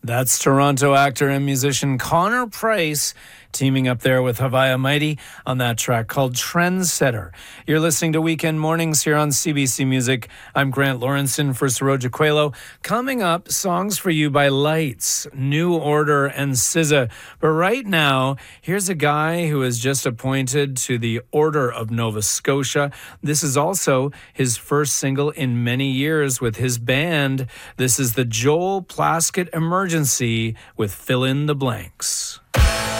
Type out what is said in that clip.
That's Toronto actor and musician Connor Price teaming up there with Havaya Mighty on that track called Trendsetter. You're listening to Weekend Mornings here on CBC Music. I'm Grant Lawrenson for Saroja Coelho. Coming up, songs for you by Lights, New Order, and SZA. But right now, here's a guy who is just appointed to the Order of Nova Scotia. This is also his first single in many years with his band. This is the Joel Plaskett Emergency with Fill in the Blanks.